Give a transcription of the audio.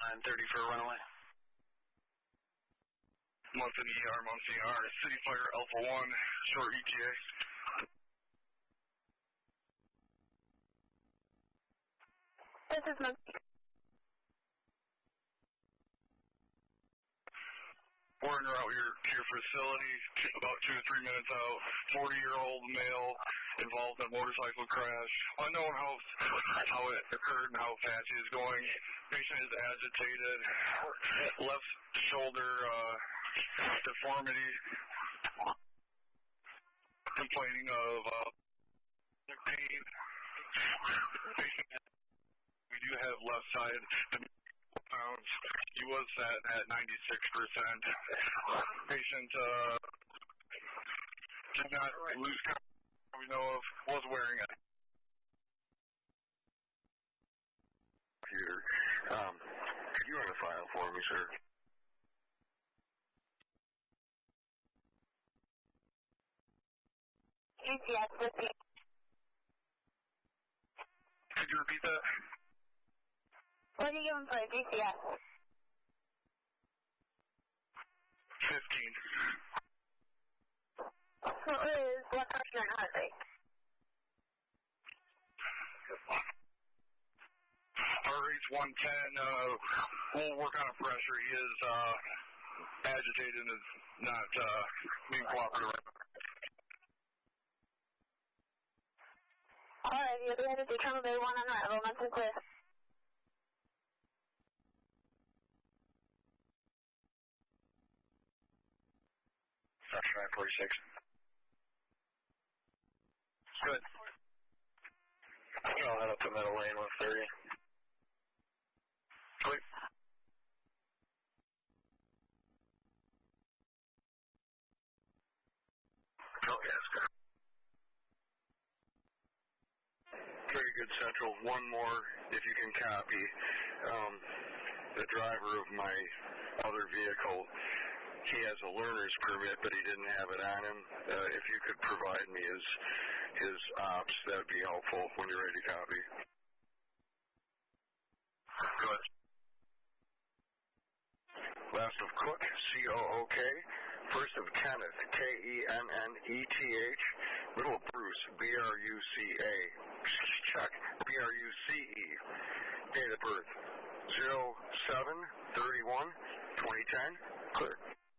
930 for a runaway. Munson ER, Munson ER, City Fire Alpha 1, short ETA. This is Munson. We're en route here to your facility, about 2 to 3 minutes out. 40-year-old male involved in a motorcycle crash. Unknown how it occurred and how fast he is going. Patient is agitated. Left shoulder deformity. Complaining of pain. Patient, we do have left side pounds. He was at 96%. Patient did not lose confidence, we know of, was wearing it. Could you run a file for me, sir? GCS 50. Could you repeat that? What are you giving for a GCS? 15. What is blood pressure and heart rate? Heart rate's 110. We'll work on a pressure. He is agitated and is not being cooperative. Alright, you'll be headed to Terminal Bay 1 on arrival. Munson clear. Section 946. Good. I'll head up to Meadow Lane 130. Wait. Oh, yes, good. Very good, Central. One more, if you can copy. The driver of my other vehicle, he has a learner's permit, but he didn't have it on him. If you could provide me his ops, that would be helpful when you're ready to copy. Good. Last of Cook, C-O-O-K. First of Kenneth, K-E-N-N-E-T-H. Middle of Bruce, B-R-U-C-A. Chuck, B-R-U-C-E. Date of birth, 07-31-2010. Clear.